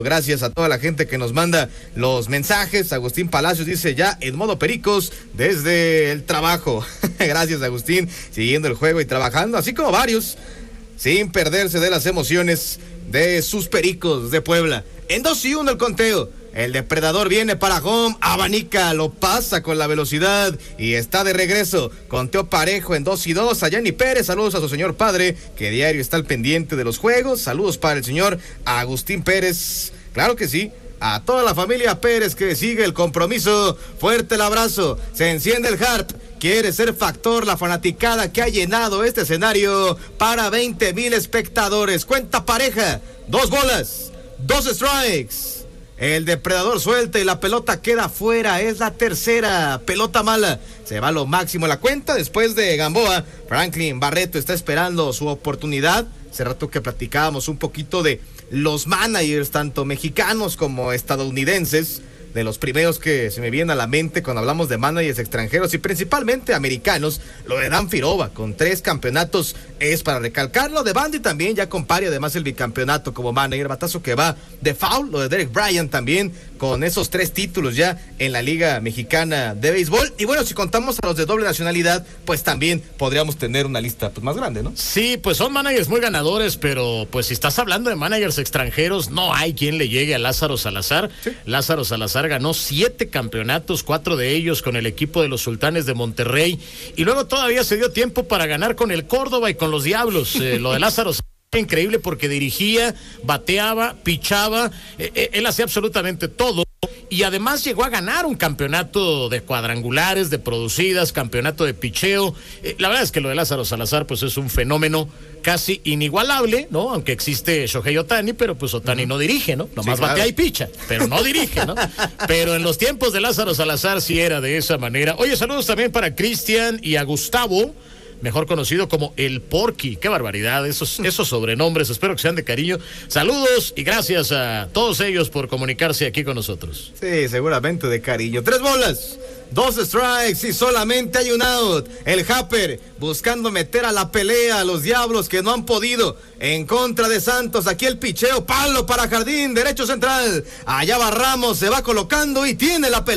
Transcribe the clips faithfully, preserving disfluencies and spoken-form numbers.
Gracias a toda la gente que nos manda los mensajes. Agustín Palacios dice ya en modo pericos desde el trabajo. Gracias, Agustín, siguiendo el juego y trabajando, así como varios, sin perderse de las emociones de sus pericos de Puebla. En dos y uno el conteo. El depredador viene para home, abanica, lo pasa con la velocidad y está de regreso. Conteo parejo en dos y dos. A Yanni Pérez, saludos a su señor padre, que diario está al pendiente de los juegos. Saludos para el señor Agustín Pérez. Claro que sí. A toda la familia Pérez que sigue el compromiso. Fuerte el abrazo. Se enciende el harp. Quiere ser factor la fanaticada que ha llenado este escenario para veinte mil espectadores. Cuenta pareja. Dos bolas. Dos strikes. El depredador suelta y la pelota queda fuera. Es la tercera pelota mala. Se va a lo máximo la cuenta después de Gamboa. Franklin Barreto está esperando su oportunidad. Hace rato que platicábamos un poquito de los managers, tanto mexicanos como estadounidenses, de los primeros que se me vienen a la mente cuando hablamos de managers extranjeros y principalmente americanos. Lo de Dan Firova con tres campeonatos es para recalcarlo. De Bandy también ya compare además el bicampeonato como manager, batazo que va de foul. Lo de Derek Bryan también con esos tres títulos ya en la Liga Mexicana de Béisbol. Y bueno, si contamos a los de doble nacionalidad, pues también podríamos tener una lista pues más grande, ¿no? Sí, pues son managers muy ganadores, pero pues si estás hablando de managers extranjeros, no hay quien le llegue a Lázaro Salazar. ¿Sí? Lázaro Salazar ganó siete campeonatos, cuatro de ellos con el equipo de los Sultanes de Monterrey, y luego todavía se dio tiempo para ganar con el Córdoba y con los Diablos. Eh, lo de Lázaro increíble porque dirigía, bateaba, pichaba, eh, eh, él hacía absolutamente todo. Y además llegó a ganar un campeonato de cuadrangulares, de producidas, campeonato de picheo. Eh, la verdad es que lo de Lázaro Salazar pues es un fenómeno casi inigualable, ¿no? Aunque existe Shohei Ohtani, pero pues Ohtani uh-huh. no dirige, ¿no? Nomás sí, claro. batea y picha, pero no dirige, ¿no? Pero en los tiempos de Lázaro Salazar sí era de esa manera. Oye, saludos también para Cristian y a Gustavo, mejor conocido como el Porky. Qué barbaridad, esos, esos sobrenombres, espero que sean de cariño. Saludos y gracias a todos ellos por comunicarse aquí con nosotros. Sí, seguramente de cariño. Tres bolas, dos strikes y solamente hay un out. El Happer buscando meter a la pelea a los Diablos que no han podido en contra de Santos. Aquí el picheo, palo para Jardín, derecho central. Allá va Ramos, se va colocando y tiene la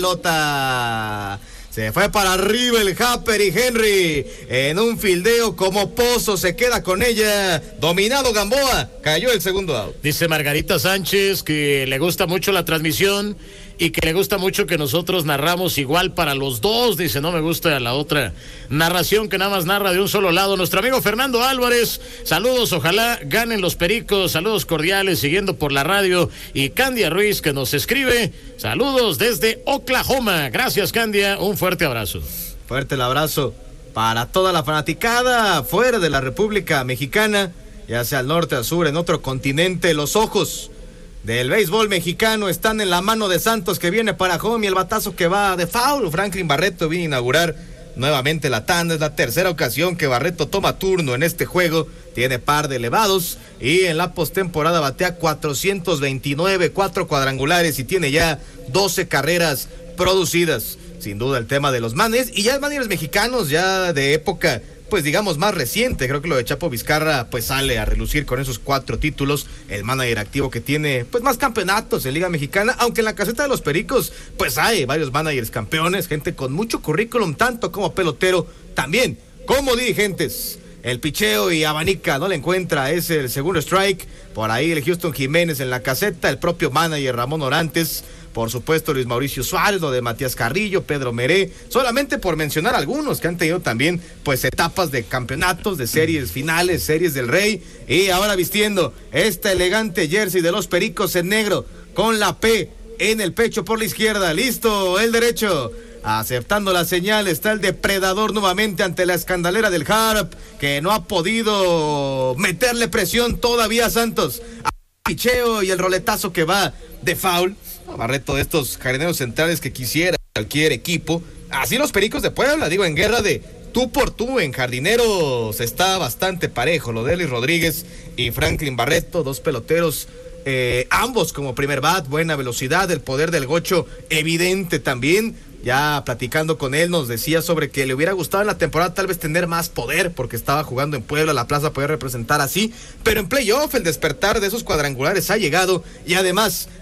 pelota. Se fue para arriba el Happer y Henry en un fildeo como Pozo se queda con ella. Dominado Gamboa, cayó el segundo out. Dice Margarita Sánchez que le gusta mucho la transmisión y que le gusta mucho que nosotros narramos igual para los dos. Dice, no me gusta la otra narración que nada más narra de un solo lado. Nuestro amigo Fernando Álvarez, saludos, ojalá ganen los Pericos, saludos cordiales, siguiendo por la radio. Y Candia Ruiz que nos escribe, saludos desde Oklahoma. Gracias, Candia, un fuerte abrazo. Fuerte el abrazo para toda la fanaticada fuera de la República Mexicana, ya sea al norte, al sur, en otro continente. Los ojos del béisbol mexicano están en la mano de Santos, que viene para home, y el batazo que va de foul. Franklin Barreto viene a inaugurar nuevamente la tanda. Es la tercera ocasión que Barreto toma turno en este juego. Tiene par de elevados y en la postemporada batea cuatrocientos veintinueve, cuatro cuadrangulares y tiene ya doce carreras producidas. Sin duda el tema de los manes y ya managers mexicanos ya de época, pues digamos más reciente. Creo que lo de Chapo Vizcarra pues sale a relucir con esos cuatro títulos. El manager activo que tiene pues más campeonatos en Liga Mexicana, aunque en la caseta de los Pericos pues hay varios managers campeones, gente con mucho currículum, tanto como pelotero, también como dirigentes. El picheo y abanica, no le encuentra, es el segundo strike. Por ahí el Houston Jiménez en la caseta, el propio manager Ramón Orantes. Por supuesto, Luis Mauricio Suárez, lo de Matías Carrillo, Pedro Meré, solamente por mencionar algunos que han tenido también, pues, etapas de campeonatos, de series finales, series del Rey, y ahora vistiendo esta elegante jersey de los Pericos en negro, con la P en el pecho por la izquierda, listo, el derecho, aceptando la señal, está el depredador nuevamente ante la escandalera del Harp, que no ha podido meterle presión todavía a Santos, a picheo y el roletazo que va de foul. Barreto de estos jardineros centrales que quisiera cualquier equipo. Así los Pericos de Puebla, digo, en guerra de tú por tú, en jardineros está bastante parejo. Lo de Eli Rodríguez y Franklin Barreto, dos peloteros, eh, ambos como primer bat, buena velocidad, el poder del gocho evidente también. Ya platicando con él nos decía sobre que le hubiera gustado en la temporada tal vez tener más poder porque estaba jugando en Puebla, la plaza poder representar así, pero en playoff el despertar de esos cuadrangulares ha llegado y además